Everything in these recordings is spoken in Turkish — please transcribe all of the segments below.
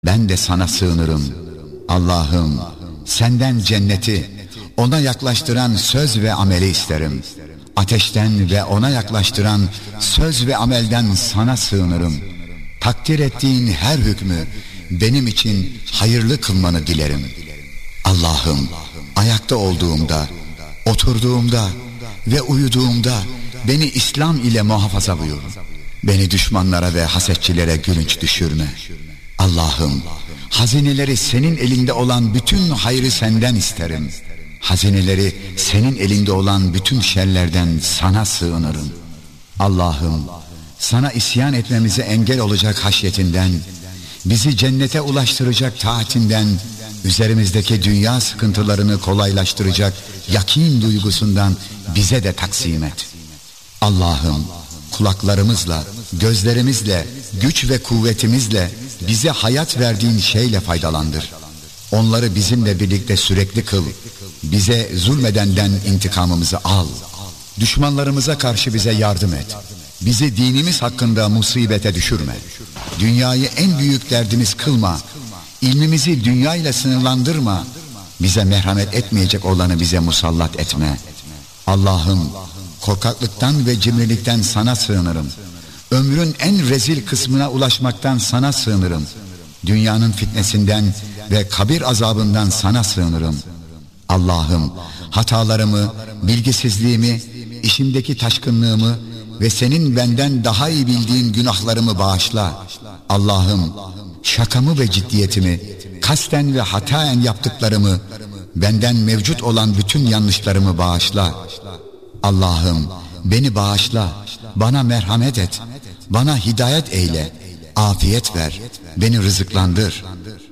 Ben de sana sığınırım. Allah'ım, senden cenneti, ona yaklaştıran söz ve ameli isterim. Ateşten ve ona yaklaştıran söz ve amelden sana sığınırım. Takdir ettiğin her hükmü benim için hayırlı kılmanı dilerim. Allah'ım, ayakta olduğumda, oturduğumda ve uyuduğumda beni İslam ile muhafaza buyur. Beni düşmanlara ve hasetçilere gülünç düşürme. Allah'ım, hazineleri senin elinde olan bütün hayrı senden isterim. Hazineleri senin elinde olan bütün şerlerden sana sığınırım. Allah'ım, sana isyan etmemize engel olacak haşyetinden, bizi cennete ulaştıracak taatinden, üzerimizdeki dünya sıkıntılarını kolaylaştıracak yakin duygusundan bize de taksim et. Allah'ım, kulaklarımızla, gözlerimizle, güç ve kuvvetimizle bize hayat verdiğin şeyle faydalandır. Onları bizimle birlikte sürekli kıl. Bize zulmedenden intikamımızı al. Düşmanlarımıza karşı bize yardım et. Bizi dinimiz hakkında musibete düşürme. Dünyayı en büyük derdimiz kılma. İlmimizi dünyayla sınırlandırma. Bize merhamet etmeyecek olanı bize musallat etme. Allah'ım, korkaklıktan ve cimrilikten sana sığınırım. Ömrün en rezil kısmına ulaşmaktan sana sığınırım. Dünyanın fitnesinden ve kabir azabından sana sığınırım. Allah'ım, hatalarımı, bilgisizliğimi, işimdeki taşkınlığımı ve senin benden daha iyi bildiğin günahlarımı bağışla. Allah'ım, şakamı ve ciddiyetimi, kasten ve hataen yaptıklarımı, benden mevcut olan bütün yanlışlarımı bağışla. Allah'ım, beni bağışla, bana merhamet et, bana hidayet eyle, afiyet ver, beni rızıklandır.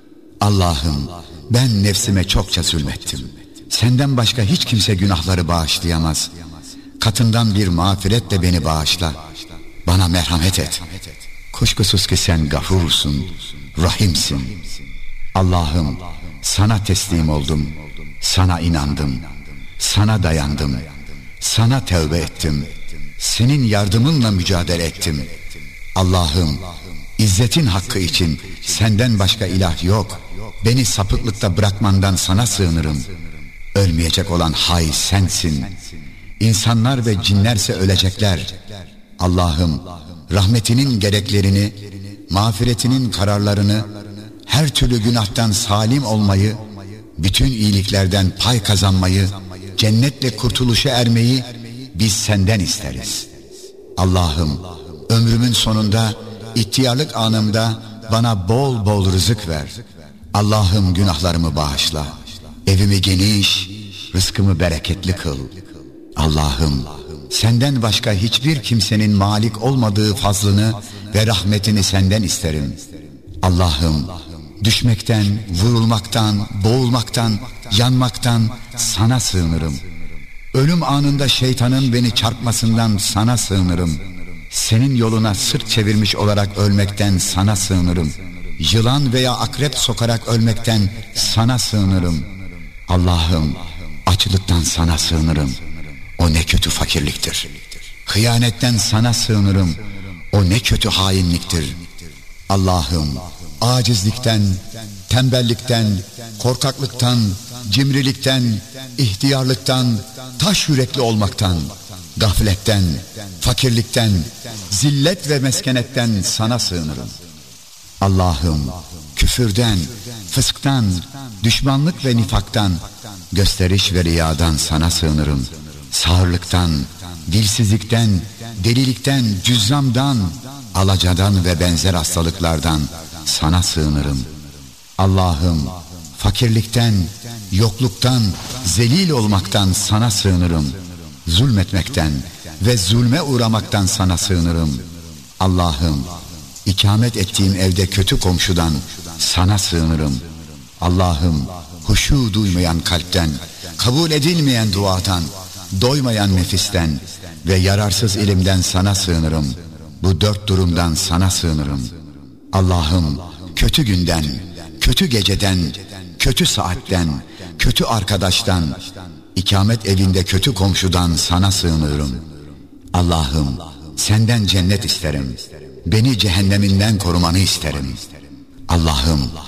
Allah'ım, ben nefsime çokça zulmettim. Senden başka hiç kimse günahları bağışlayamaz. Katından bir mağfiretle beni bağışla. Bana merhamet et. Kuşkusuz ki sen gafursun, rahimsin. Allah'ım, sana teslim oldum, sana inandım, sana dayandım, sana tevbe ettim, senin yardımınla mücadele ettim. Allah'ım, İzzetin hakkı için senden başka ilah yok. Beni sapıklıkta bırakmandan sana sığınırım. Ölmeyecek olan hay sensin. İnsanlar ve cinlerse ölecekler. Allah'ım, rahmetinin gereklerini, mağfiretinin kararlarını, her türlü günahtan salim olmayı, bütün iyiliklerden pay kazanmayı, cennetle kurtuluşa ermeyi biz senden isteriz. Allah'ım, ömrümün sonunda, ihtiyarlık anımda bana bol bol rızık ver. Allah'ım, günahlarımı bağışla. Evimi geniş, rızkımı bereketli kıl. Allah'ım, senden başka hiçbir kimsenin malik olmadığı fazlını ve rahmetini senden isterim. Allah'ım, düşmekten, vurulmaktan, boğulmaktan, yanmaktan sana sığınırım. Ölüm anında şeytanın beni çarpmasından sana sığınırım. Senin yoluna sırt çevirmiş olarak ölmekten sana sığınırım. Yılan veya akrep sokarak ölmekten sana sığınırım. Allah'ım, açlıktan sana sığınırım. O ne kötü fakirliktir. Hıyanetten sana sığınırım. O ne kötü hainliktir. Allah'ım, acizlikten, tembellikten, korkaklıktan, cimrilikten, ihtiyarlıktan, taş yürekli olmaktan, gafletten, fakirlikten, zillet ve meskenetten sana sığınırım. Allah'ım, küfürden, fısktan, düşmanlık ve nifaktan, gösteriş ve riyadan sana sığınırım. Sağırlıktan, dilsizlikten, delilikten, cüzzamdan, alacadan ve benzer hastalıklardan sana sığınırım. Allah'ım, fakirlikten, yokluktan, zelil olmaktan sana sığınırım. Zulmetmekten ve zulme uğramaktan sana sığınırım. Allah'ım, ikamet ettiğim evde kötü komşudan sana sığınırım. Allah'ım, huşu duymayan kalpten, kabul edilmeyen duadan, doymayan nefisten ve yararsız ilimden sana sığınırım. Bu dört durumdan sana sığınırım. Allah'ım, kötü günden, kötü geceden, kötü saatten, kötü arkadaştan, ikamet evinde kötü komşudan sana sığınırım. Allah'ım, senden cennet isterim. Beni cehenneminden korumanı isterim. Allah'ım